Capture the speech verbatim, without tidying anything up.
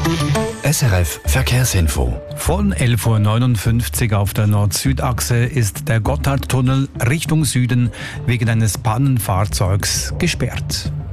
S R F Verkehrsinfo. Von elf Uhr neunundfünfzig auf der Nord-Süd-Achse ist der Gotthardtunnel Richtung Süden wegen eines Pannenfahrzeugs gesperrt.